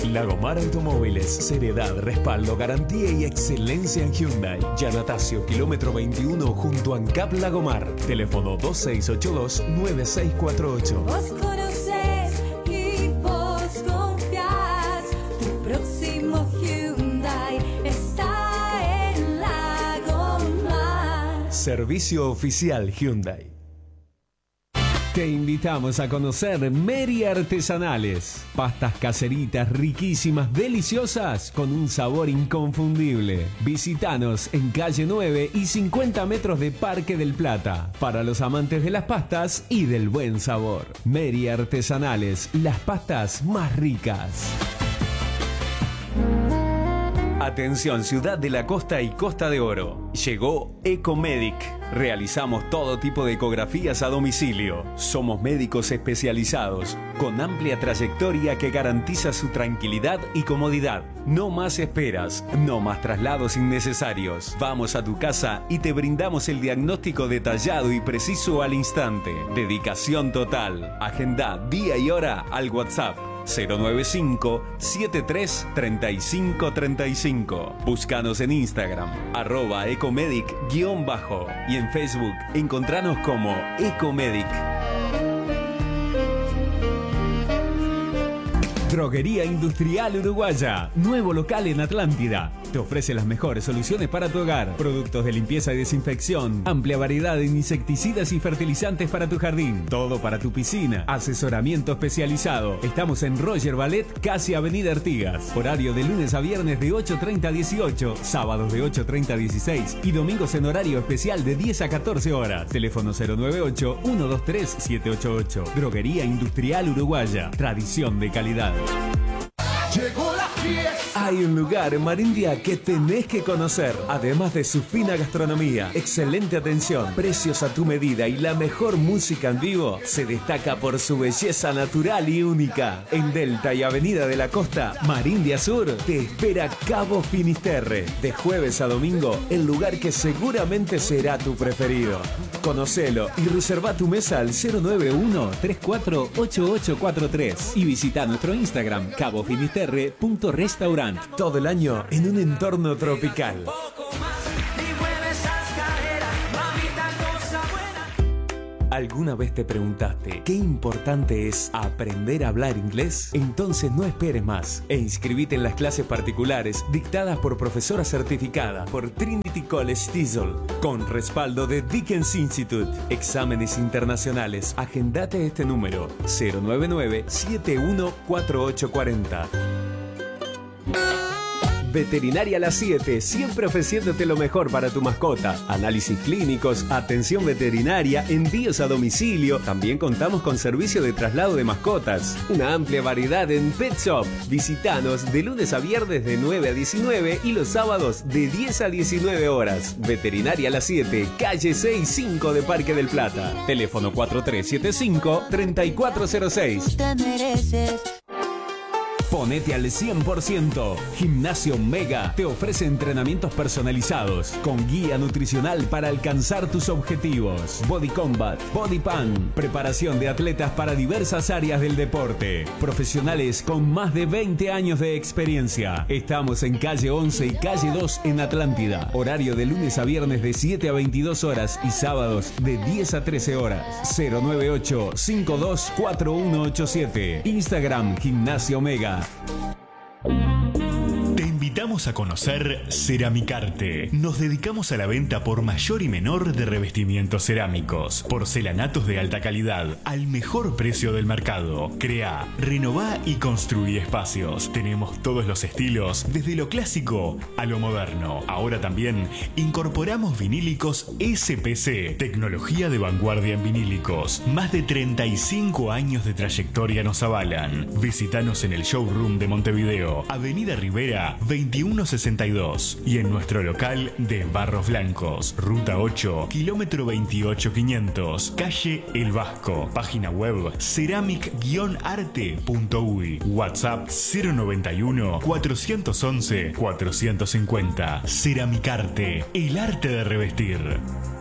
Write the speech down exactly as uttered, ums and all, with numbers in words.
Lagomar Automóviles, seriedad, respaldo, garantía y excelencia en Hyundai. Yanatacio, kilómetro veintiuno, junto a ANCAP Lagomar. Teléfono dos seis ocho dos, nueve seis cuatro ocho. Vos conocés y vos confiás. Tu próximo Hyundai está en Lagomar. Servicio oficial Hyundai. Te invitamos a conocer Meri Artesanales. Pastas caseritas riquísimas, deliciosas, con un sabor inconfundible. Visítanos en calle nueve y cincuenta metros de Parque del Plata. Para los amantes de las pastas y del buen sabor. Meri Artesanales, las pastas más ricas. Atención, Ciudad de la Costa y Costa de Oro. Llegó Ecomedic. Realizamos todo tipo de ecografías a domicilio. Somos médicos especializados, con amplia trayectoria que garantiza su tranquilidad y comodidad. No más esperas, no más traslados innecesarios. Vamos a tu casa y te brindamos el diagnóstico detallado y preciso al instante. Dedicación total. Agenda día y hora al WhatsApp cero nueve cinco, siete tres, tres cinco tres cinco. Búscanos en Instagram, arroba ecomedic guión bajo. Y en Facebook, encontranos como Ecomedic. Droguería Industrial Uruguaya, nuevo local en Atlántida. Te ofrece las mejores soluciones para tu hogar, productos de limpieza y desinfección, amplia variedad de insecticidas y fertilizantes para tu jardín, todo para tu piscina, asesoramiento especializado. Estamos en Roger Ballet, casi Avenida Artigas. Horario de lunes a viernes de ocho treinta a dieciocho, sábados de ocho treinta a dieciséis y domingos en horario especial de diez a catorce horas. Teléfono cero nueve ocho, uno dos tres, siete ocho ocho. Droguería Industrial Uruguaya, tradición de calidad. Llegó la fiesta. Hay un lugar en Marindia que tenés que conocer. Además de su fina gastronomía, excelente atención, precios a tu medida y la mejor música en vivo, se destaca por su belleza natural y única. En Delta y Avenida de la Costa, Marindia Sur, te espera Cabo Finisterre. De jueves a domingo, el lugar que seguramente será tu preferido. Conocelo y reserva tu mesa al cero nueve uno, tres cuatro ocho ocho cuatro tres y visita nuestro Instagram cabofinisterre punto restaurant. Todo el año en un entorno tropical. ¿Alguna vez te preguntaste qué importante es aprender a hablar inglés? Entonces no esperes más e inscribite en las clases particulares dictadas por profesora certificada por Trinity College Thistle con respaldo de Dickens Institute. Exámenes internacionales. Agendate este número cero nueve nueve, siete uno cuatro ocho cuatro cero. Veterinaria Las siete, siempre ofreciéndote lo mejor para tu mascota. Análisis clínicos, atención veterinaria, envíos a domicilio. También contamos con servicio de traslado de mascotas. Una amplia variedad en Pet Shop. Visítanos de lunes a viernes de nueve a diecinueve y los sábados de diez a diecinueve horas. Veterinaria Las siete, calle seis cinco de Parque del Plata. Teléfono cuatro tres siete cinco, tres cuatro cero seis. Te mereces. Ponete al cien por ciento. Gimnasio Mega te ofrece entrenamientos personalizados con guía nutricional para alcanzar tus objetivos. Body Combat, Body Pan, preparación de atletas para diversas áreas del deporte. Profesionales con más de veinte años de experiencia. Estamos en calle once y calle dos en Atlántida. Horario de lunes a viernes de siete a veintidós horas y sábados de diez a trece horas. cero nueve ocho, cinco dos cuatro uno ocho siete. Instagram Gimnasio Mega. Te invitamos a conocer Ceramicarte. Nos dedicamos a la venta por mayor y menor de revestimientos cerámicos, porcelanatos de alta calidad, al mejor precio del mercado. Crea, renová y construí espacios. Tenemos todos los estilos, desde lo clásico a lo moderno. Ahora también incorporamos vinílicos S P C, tecnología de vanguardia en vinílicos. Más de treinta y cinco años de trayectoria nos avalan. Visítanos en el showroom de Montevideo, Avenida Rivera veintiuno sesenta y dos, y en nuestro local de Barros Blancos, Ruta ocho, kilómetro veintiocho quinientos, calle El Vasco. Página web ceramic guion arte punto uy. WhatsApp cero noventa y uno, cuatrocientos once, cuatrocientos cincuenta. Ceramicarte, el arte de revestir.